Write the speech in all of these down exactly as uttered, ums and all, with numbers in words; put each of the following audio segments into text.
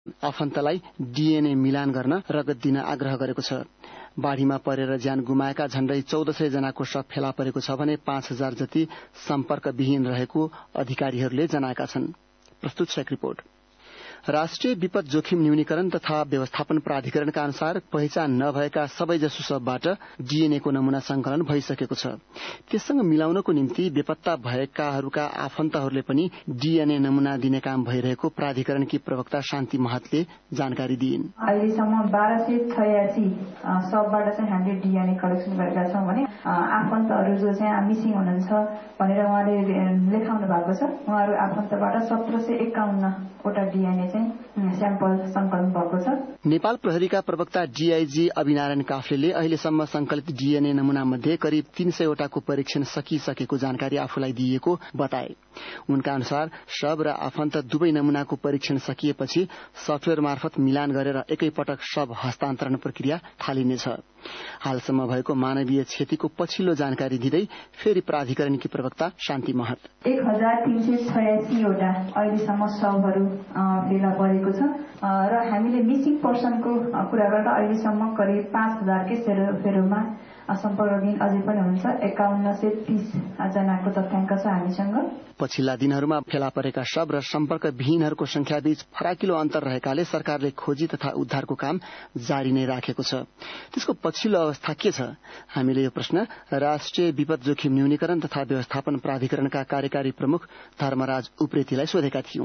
आफन्तलाई DNA मिलान गर्न रगत दिन आग्रह गरेको छ। बाढ़ीमा परेर ज्यान गुमाएका झण्डै चौध सय जनाको शव फेला परेको छ भने पाँच हजार जति सम्पर्कविहीन रहेको अधिकारीहरूले जनाएका छन्। प्रस्तुत छ एक रिपोर्ट। राष्ट्रिय विपद जोखिम न्यूनीकरण तथा व्यवस्थापन प्राधिकरणका अनुसार पहिचान नभएका सबैजसो शवबाट डीएनए को नमूना संकलन भइसकेको छ। त्यससँग मिलाउनको निम्ति बेपत्ता भएकाहरूका आफन्तहरूले पनि डीएनए नमूना दिने काम भइरहेको प्राधिकरणकी प्रवक्ता शान्ति महतले जानकारी दिइन्। अहिलेसम्म बाह्र सय छयासी शवबाट चाहिँ हामीले डीएनए कलेक्सन गरेका छौं भने आफन्तहरू जो चाहिँ मिसिङ हुनुहुन्छ भनेर उहाँले लेखाउनु भएको छ, उहाँहरू आफन्तबाट सत्र सय एकाउन्न वटा डीएनए स्याम्पल संकलन भएको छ। नेपाल प्रहरीका प्रवक्ता डीआईजी अभिनारायण काफ्लेले अहिलेसम्म संकलित डीएनए नमूना मध्ये करिब तीन सय वटाको परीक्षण सकिसकेको जानकारी आफूलाई दिएको बताए। उनका अनुसार शव र आफन्त दुवै नमूनाको परीक्षण सकिएपछि सफ्टवेयर मार्फत मिलान गरेर एकैपटक शव हस्तान्तरण प्रक्रिया थालिनेछ। हालसम्म भएको मानवीय क्षतिको पछिल्लो जानकारी दिँदै फेरि प्राधिकरणकी प्रवक्ता शान्ति महत एक हजार तीन सय छयासी वटा अहिलेसम्म शवहरू फेला परेको छ र हामीले मिसिङ पर्सनको कुरा गर्दा अहिलेसम्म करिब पाँच हजारकै फेरोमा सम्पर्कविहीन अझै पनि हुन्छ। एकाउन्न सय तीस जनाको तथ्याङ्क छ हामीसँग। पछिल्ला दिनहरूमा फेला परेका शव र सम्पर्कविहीनहरूको संख्याबीच फराकिलो अन्तर रहेकाले सरकारले खोजी तथा उद्धारको काम जारी नै राखेको छ। त्यसको पछिल्लो अवस्था के छ? हामीले यो प्रश्न राष्ट्रिय विपद जोखिम न्यूनीकरण तथा व्यवस्थापन प्राधिकरणका कार्यकारी प्रमुख धर्मराज उप्रेतीलाई सोधेका थियौं।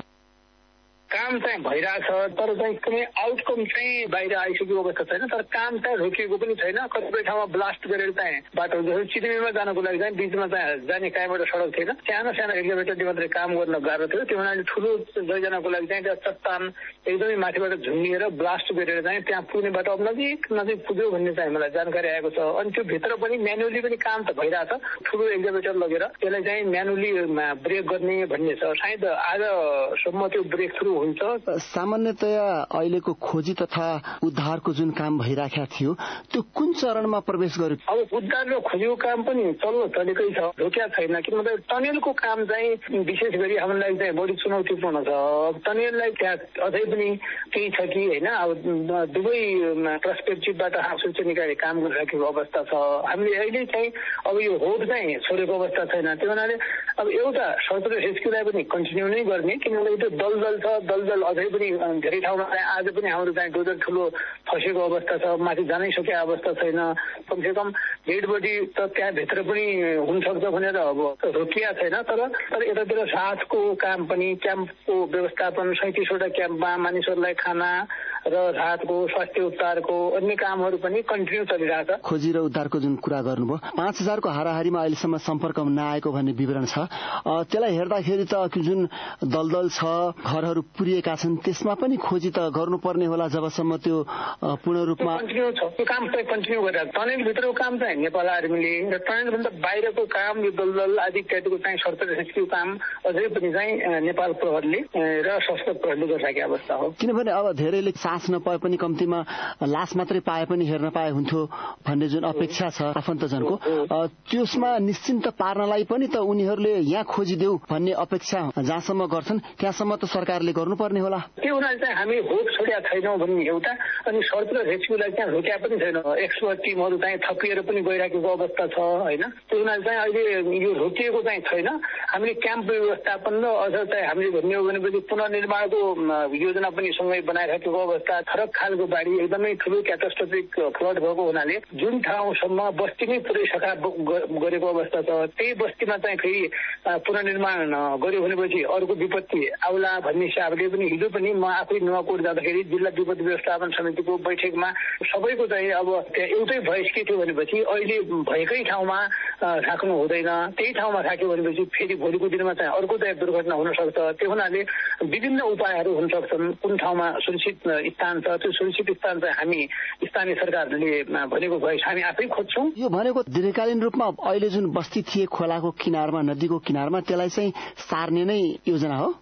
काम चाहिँ भइरहेछ तर चाहिँ कुनै आउटकम चाहिँ बाहिर आइसकेको अवस्था छैन, तर काम चाहिँ रोकिएको पनि छैन। कतिपय ठाउँमा ब्लास्ट गरेर चाहिँ बाटो जस्तो चितुमीमा जानको लागि चाहिँ बीचमा चाहिँ जाने काहीँबाट सडक थिएन, सानो सानो एक्जाभेटरले मात्रै काम गर्न गाह्रो थियो। त्यो हुनाले ठुलो लैजानको लागि चाहिँ त्यहाँ चट्टान एकदमै माथिबाट झुन्डिएर ब्लास्ट गरेर चाहिँ त्यहाँ पुग्ने बाटो अब नजिक नजिक पुग्यो भन्ने चाहिँ मलाई जानकारी आएको छ। अनि त्यो भित्र पनि म्यानुअली पनि काम त भइरहेछ। ठुलो एक्जाभेटर लगेर त्यसलाई चाहिँ म्यानुअली ब्रेक गर्ने भन्ने छ। सायद आजसम्म त्यो ब्रेक थ्रु हुन्छ। सामान्यतया अहिलेको खोजी तथा उद्धारको जुन काम भइराखेको थियो त्यो कुन चरणमा प्रवेश गर्यो? अब उद्धार र खोजीको काम पनि चल्लो चलेकै छ, रोकिया छैन। किन भन्दा टनेलको काम चाहिँ विशेष गरी हाम्रो लागि चाहिँ बढी चुनौतीपूर्ण छ। टनेललाई त्यहाँ अझै पनि केही छ कि होइन, अब दुवै पर्सपेक्टिभबाट आफूले निकाले काम गरिराखेको अवस्था छ। हामीले अहिले चाहिँ अब यो होड चाहिँ छोडेको अवस्था छैन। त्यो हुनाले अब एउटा सर्च र रेस्क्युलाई पनि कन्टिन्यू नै गर्ने, किनभने त्यो दलदल छ। दलदल अझै पनि धेरै ठाउँमा चाहिँ आज पनि हाम्रो चाहिँ डोजर ठुलो फसेको अवस्था छ, माथि जानै सकेको अवस्था छैन। कमसे कम डेड बडी त त्यहाँभित्र पनि हुनसक्छ भनेर अब रोकिया छैन। तर तर यतातिर राहतको काम पनि, क्याम्पको व्यवस्थापन, सैतिसवटा क्याम्पमा मानिसहरूलाई खाना र राहतको स्वास्थ्य उपचारको अन्य कामहरू पनि कन्टिन्यू चलिरहेछ। खोजी र उद्धारको जुन कुरा गर्नुभयो, पाँच हजारको हाराहारीमा अहिलेसम्म सम्पर्कमा नआएको भन्ने विवरण छ। त्यसलाई हेर्दाखेरि त जुन दलदल छ, घरहरू पुरिएका छन्, त्यसमा पनि खोजी त गर्नुपर्ने होला जबसम्म त्यो पूर्ण रूपमा कन्टिन्यू छ। त्यो काम चाहिँ कन्टिन्यू गरिरहेको छ। टनेलभित्रको काम चाहिँ नेपाल आर्मीले र टनेलभन्दा बाहिरको काम यो दलदल आदि इत्यादिको चाहिँ सर्च रेस्क्यु काम अझै पनि चाहिँ नेपाल प्रहरीले र सशस्त्र प्रहरीले गरिरहेको अवस्था हो। किनभने अब धेरैले सास नपाए पनि कम्तीमा लास मात्रै पाए पनि हेर्न पाए हुन्थ्यो भन्ने जुन अपेक्षा छ आफन्तजनको, त्यसमा निश्चिन्त पार्नलाई पनि त उनीहरूले यहाँ खोजिदेऊ भन्ने अपेक्षा जहाँसम्म गर्छन् त्यहाँसम्म त सरकारले गर्नुपर्ने होला। त्यो हुनाले चाहिँ हामी होप छोड्या छैनौँ भन्ने एउटा, अनि सर्च र रेस्क्युलाई चाहिँ रोक्या पनि छैन। एक्सपर्ट टिमहरू चाहिँ थपिएर पनि गइराखेको अवस्था छ होइन। त्यो हुनाले चाहिँ अहिले यो रोकिएको चाहिँ छैन। हामीले क्याम्प व्यवस्थापन र अझ चाहिँ हामीले भन्ने हो भनेपछि पुनर्निर्माणको योजना पनि सँगै बनाइराखेको अवस्था। फरक खालको बाढी एकदमै ठुलो क्याटास्ट्रोफिक फ्लड भएको हुनाले जुन ठाउँसम्म बस्ती नै पुरै सखा गरेको अवस्था छ, त्यही बस्तीमा चाहिँ फेरि पुनर्निर्माण गर्यो भनेपछि अर्को विपत्ति आउला भन्ने हिसाबले पनि हिजो पनि म आफै नुवाकोट जाँदाखेरि जिल्ला विपत्ति व्यवस्थापन समितिको बैठकमा सबैको चाहिँ अब त्यहाँ एउटै भोइस के थियो भनेपछि अहिले भएकै ठाउँमा राख्नु हुँदैन, त्यही ठाउँमा राख्यो भनेपछि फेरि भोलिको दिनमा चाहिँ अर्को चाहिँ दुर्घटना हुन सक्छ। त्यो हुनाले विभिन्न उपायहरू हुन सक्छन्। कुन ठाउँमा सुरक्षित स्थान छ, त्यो सुरक्षित स्थान चाहिँ हामी स्थानीय सरकारले भनेको भोइस हामी आफै खोज्छौँ। यो भनेको दीर्घकालीन रूपमा अहिले जुन बस्ती थिए खोलाको किनारमा, नदीको किनारमा, त्यसलाई चाहिँ सार्ने नै योजना हो।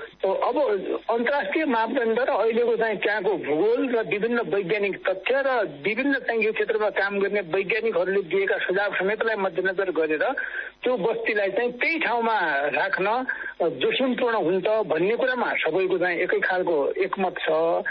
अब अन्तर्राष्ट्रिय मापदण्ड र अहिलेको चाहिँ त्यहाँको भूगोल र विभिन्न वैज्ञानिक तथ्य र विभिन्न चाहिँ यो क्षेत्रमा काम गर्ने वैज्ञानिकहरूले दिएका सुझाव समेतलाई मध्यनजर गरेर त्यो बस्तीलाई चाहिँ त्यही ठाउँमा राख्न जोखिमपूर्ण हुन्छ भन्ने कुरामा सबैको चाहिँ एकै खालको एकमत छ।